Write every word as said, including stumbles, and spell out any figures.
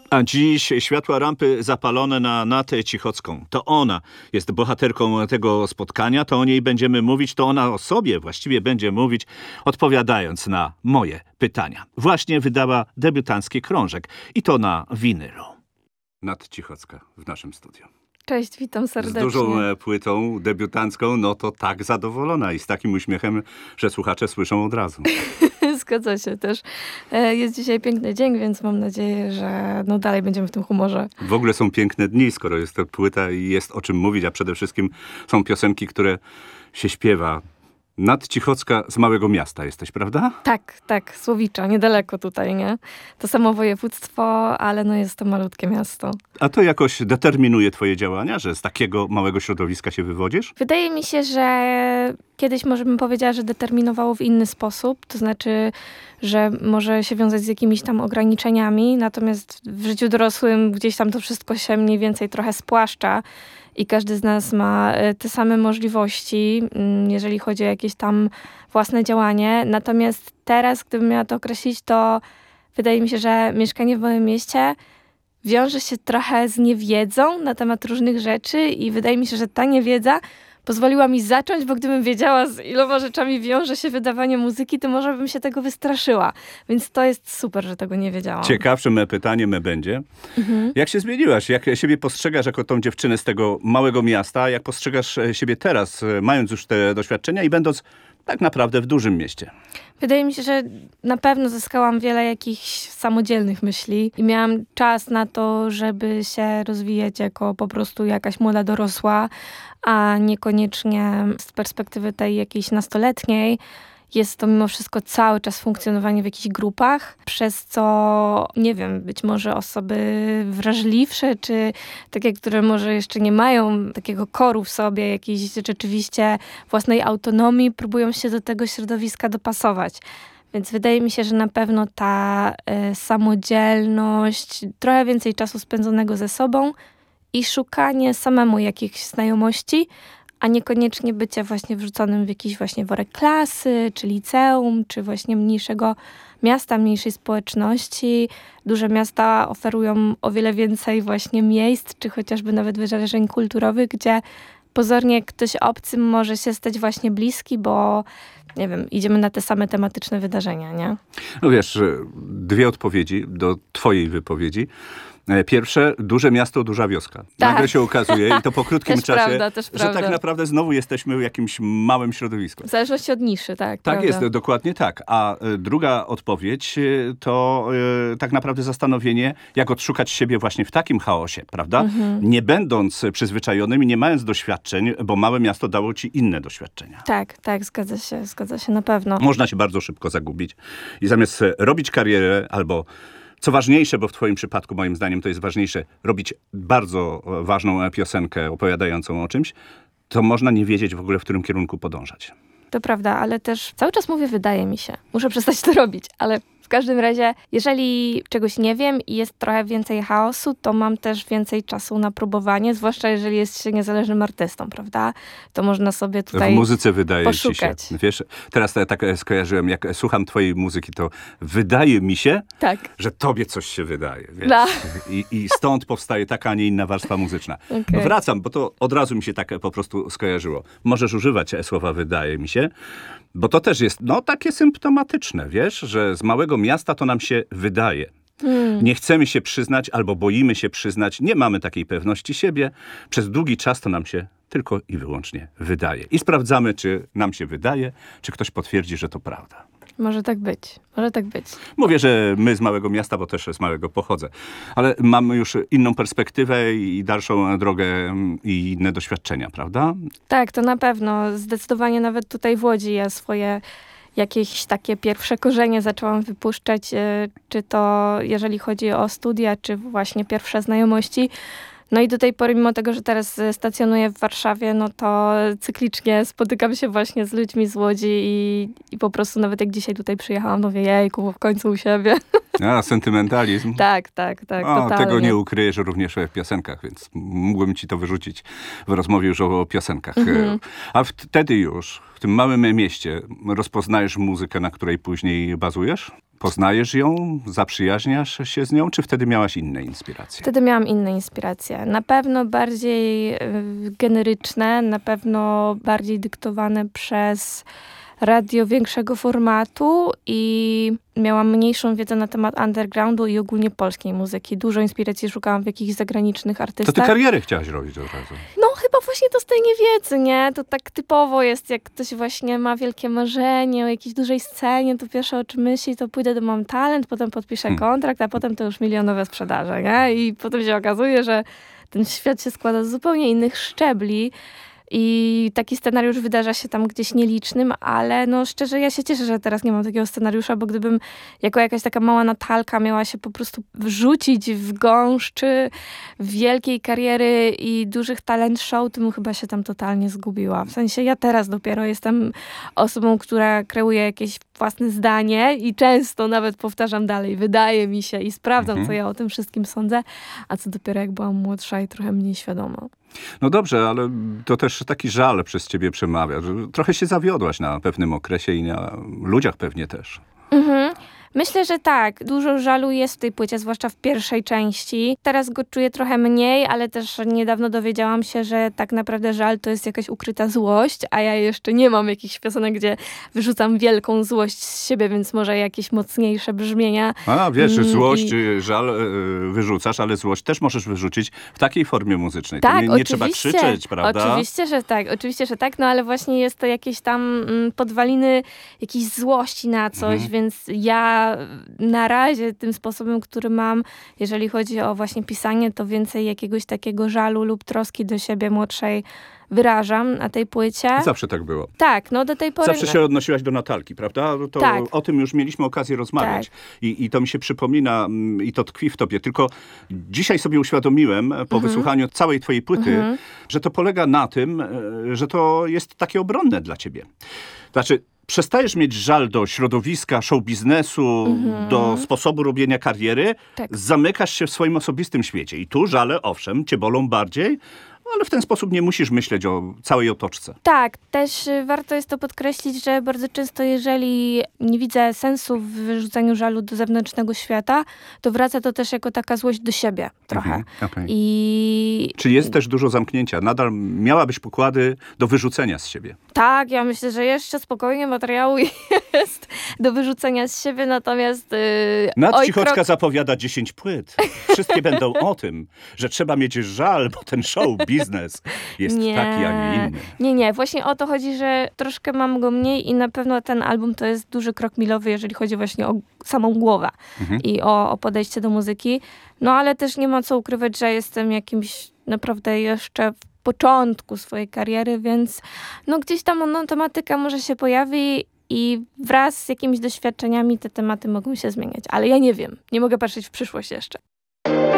A dziś światła rampy zapalone na Natę Cichocką. To ona jest bohaterką tego spotkania, to o niej będziemy mówić, to ona o sobie właściwie będzie mówić, odpowiadając na moje pytania. Właśnie wydała debiutancki krążek i to na winylu. Nat Cichocka w naszym studiu. Cześć, witam serdecznie. Z dużą e, płytą debiutancką, no to tak zadowolona i z takim uśmiechem, że słuchacze słyszą od razu. Zgadza się też. E, jest dzisiaj piękny dzień, więc mam nadzieję, że no dalej będziemy w tym humorze. W ogóle są piękne dni, skoro jest to płyta i jest o czym mówić, a przede wszystkim są piosenki, które się śpiewa. Nat Cichocka z małego miasta jesteś, prawda? Tak, tak, Słowicza, niedaleko tutaj, nie? To samo województwo, ale no jest to malutkie miasto. A to jakoś determinuje twoje działania, że z takiego małego środowiska się wywodzisz? Wydaje mi się, że kiedyś może bym powiedziała, że determinowało w inny sposób, to znaczy, że może się wiązać z jakimiś tam ograniczeniami, natomiast w życiu dorosłym gdzieś tam to wszystko się mniej więcej trochę spłaszcza. I każdy z nas ma te same możliwości, jeżeli chodzi o jakieś tam własne działanie. Natomiast teraz, gdybym miała to określić, to wydaje mi się, że mieszkanie w małym mieście wiąże się trochę z niewiedzą na temat różnych rzeczy i wydaje mi się, że ta niewiedza pozwoliła mi zacząć, bo gdybym wiedziała, z iloma rzeczami wiąże się wydawanie muzyki, to może bym się tego wystraszyła. Więc to jest super, że tego nie wiedziałam. Ciekawszym pytaniem będzie. Mhm. Jak się zmieniłaś? Jak siebie postrzegasz jako tą dziewczynę z tego małego miasta? Jak postrzegasz siebie teraz, mając już te doświadczenia i będąc tak naprawdę w dużym mieście? Wydaje mi się, że na pewno zyskałam wiele jakichś samodzielnych myśli i miałam czas na to, żeby się rozwijać jako po prostu jakaś młoda dorosła, a niekoniecznie z perspektywy tej jakiejś nastoletniej. Jest to mimo wszystko cały czas funkcjonowanie w jakichś grupach, przez co, nie wiem, być może osoby wrażliwsze, czy takie, które może jeszcze nie mają takiego koru w sobie, jakiejś rzeczywiście własnej autonomii, próbują się do tego środowiska dopasować. Więc wydaje mi się, że na pewno ta y, samodzielność, trochę więcej czasu spędzonego ze sobą i szukanie samemu jakichś znajomości, a niekoniecznie bycie właśnie wrzuconym w jakiś właśnie worek klasy, czy liceum, czy właśnie mniejszego miasta, mniejszej społeczności. Duże miasta oferują o wiele więcej właśnie miejsc, czy chociażby nawet wydarzeń kulturowych, gdzie pozornie ktoś obcy może się stać właśnie bliski, bo nie wiem, idziemy na te same tematyczne wydarzenia, nie? No wiesz, dwie odpowiedzi do twojej wypowiedzi. Pierwsze, duże miasto, duża wioska. Tak. Nagle się okazuje i to po krótkim też czasie, prawda, też że prawda. tak naprawdę znowu jesteśmy w jakimś małym środowisku. W zależności od niszy, tak. Tak prawda. jest, dokładnie tak. A y, druga odpowiedź y, to y, tak naprawdę zastanowienie, jak odszukać siebie właśnie w takim chaosie, prawda? Mhm. Nie będąc przyzwyczajonymi, nie mając doświadczeń, bo małe miasto dało ci inne doświadczenia. Tak, tak, zgadza się, zgadza się na pewno. Można się bardzo szybko zagubić i zamiast robić karierę albo co ważniejsze, bo w twoim przypadku, moim zdaniem, to jest ważniejsze, robić bardzo ważną piosenkę opowiadającą o czymś, to można nie wiedzieć w ogóle, w którym kierunku podążać. To prawda, ale też cały czas mówię, wydaje mi się. Muszę przestać to robić, ale w każdym razie, jeżeli czegoś nie wiem i jest trochę więcej chaosu, to mam też więcej czasu na próbowanie, zwłaszcza jeżeli jest się niezależnym artystą, prawda? To można sobie tutaj w muzyce wydaje poszukać. ci się. Wiesz, teraz tak skojarzyłem, jak słucham twojej muzyki, to wydaje mi się, tak. że tobie coś się wydaje. Wiesz? No. I, I stąd powstaje taka, a nie inna warstwa muzyczna. Okay. No wracam, bo to od razu mi się tak po prostu skojarzyło. Możesz używać słowa wydaje mi się, bo to też jest, no, takie symptomatyczne, wiesz, że z małego miasta to nam się wydaje. Hmm. Nie chcemy się przyznać albo boimy się przyznać, nie mamy takiej pewności siebie. Przez długi czas to nam się tylko i wyłącznie wydaje. I sprawdzamy, czy nam się wydaje, czy ktoś potwierdzi, że to prawda. Może tak być, może tak być. Mówię, że my z małego miasta, bo też z małego pochodzę. Ale mamy już inną perspektywę i dalszą drogę i inne doświadczenia, prawda? Tak, to na pewno. Zdecydowanie nawet tutaj w Łodzi ja swoje jakieś takie pierwsze korzenie zaczęłam wypuszczać, czy to jeżeli chodzi o studia, czy właśnie pierwsze znajomości. No i do tej pory, mimo tego, że teraz stacjonuję w Warszawie, no to cyklicznie spotykam się właśnie z ludźmi z Łodzi i, i po prostu nawet jak dzisiaj tutaj przyjechałam, mówię, jejku, w końcu u siebie. A, sentymentalizm. Tak, tak, tak, o, totalnie. Tego nie ukryjesz również w piosenkach, więc mógłbym ci to wyrzucić w rozmowie już o, o piosenkach. Mhm. A wtedy już, w tym małym mieście, rozpoznajesz muzykę, na której później bazujesz? Poznajesz ją, zaprzyjaźniasz się z nią, czy wtedy miałaś inne inspiracje? Wtedy miałam inne inspiracje. Na pewno bardziej y, generyczne, na pewno bardziej dyktowane przez radio większego formatu i miałam mniejszą wiedzę na temat undergroundu i ogólnie polskiej muzyki. Dużo inspiracji szukałam w jakichś zagranicznych artystach. To ty karierę chciałaś robić od razu. No chyba właśnie to z tej niewiedzy, nie? To tak typowo jest, jak ktoś właśnie ma wielkie marzenie o jakiejś dużej scenie, to pierwsze o czym myśli, to pójdę do Mam Talent, potem podpiszę Hmm. kontrakt, a potem to już milionowe sprzedaże, nie? I potem się okazuje, że ten świat się składa z zupełnie innych szczebli. I taki scenariusz wydarza się tam gdzieś nielicznym, ale no szczerze ja się cieszę, że teraz nie mam takiego scenariusza, bo gdybym jako jakaś taka mała Natalka miała się po prostu wrzucić w gąszczy wielkiej kariery i dużych talent show, to bym chyba się tam totalnie zgubiła. W sensie ja teraz dopiero jestem osobą, która kreuje jakieś własne zdanie i często nawet powtarzam dalej, wydaje mi się i sprawdzam, Mhm. co ja o tym wszystkim sądzę, a co dopiero jak byłam młodsza i trochę mniej świadoma. No dobrze, ale to też taki żal przez ciebie przemawia, że trochę się zawiodłaś na pewnym okresie i na ludziach pewnie też. Mhm. Myślę, że tak. Dużo żalu jest w tej płycie, zwłaszcza w pierwszej części. Teraz go czuję trochę mniej, ale też niedawno dowiedziałam się, że tak naprawdę żal to jest jakaś ukryta złość, a ja jeszcze nie mam jakichś piosenek, gdzie wyrzucam wielką złość z siebie, więc może jakieś mocniejsze brzmienia. A wiesz, Mm, złość, i- żal e, wyrzucasz, ale złość też możesz wyrzucić w takiej formie muzycznej. Tak, to nie, nie trzeba oczywiście. krzyczeć, prawda? Oczywiście, że tak, oczywiście, że tak, no ale właśnie jest to jakieś tam mm, podwaliny jakiejś złości na coś, Mhm. więc ja na razie tym sposobem, który mam, jeżeli chodzi o właśnie pisanie, to więcej jakiegoś takiego żalu lub troski do siebie młodszej wyrażam na tej płycie. Zawsze tak było. Tak, no do tej pory... Zawsze się odnosiłaś do Natalki, prawda? To Tak. o tym już mieliśmy okazję rozmawiać. I, I to mi się przypomina mm, i to tkwi w tobie. Tylko dzisiaj sobie uświadomiłem po Mhm. wysłuchaniu całej twojej płyty, Mhm. że to polega na tym, e, że to jest takie obronne dla ciebie. Znaczy, przestajesz mieć żal do środowiska, show biznesu, Mhm. do sposobu robienia kariery, Tak. zamykasz się w swoim osobistym świecie. I tu żale, owszem, cię bolą bardziej, ale w ten sposób nie musisz myśleć o całej otoczce. Tak, też y, warto jest to podkreślić, że bardzo często jeżeli nie widzę sensu w wyrzucaniu żalu do zewnętrznego świata, to wraca to też jako taka złość do siebie trochę. Mhm, okej. I Czy jest też dużo zamknięcia? Nadal miałabyś pokłady do wyrzucenia z siebie. tak, ja myślę, że jeszcze spokojnie materiału jest do wyrzucenia z siebie, natomiast yy, Nad oj, Cichocka krok- zapowiada dziesięć płyt. Wszystkie będą o tym, że trzeba mieć żal, bo ten show biznes jest Nie. taki, a nie inny. Nie, nie, właśnie o to chodzi, że troszkę mam go mniej i na pewno ten album to jest duży krok milowy, jeżeli chodzi właśnie o samą głowę Mhm. i o, o podejście do muzyki. No ale też nie ma co ukrywać, że jestem jakimś naprawdę jeszcze w początku swojej kariery, więc no gdzieś tam no, tematyka może się pojawi i wraz z jakimiś doświadczeniami te tematy mogą się zmieniać. Ale ja nie wiem, nie mogę patrzeć w przyszłość jeszcze.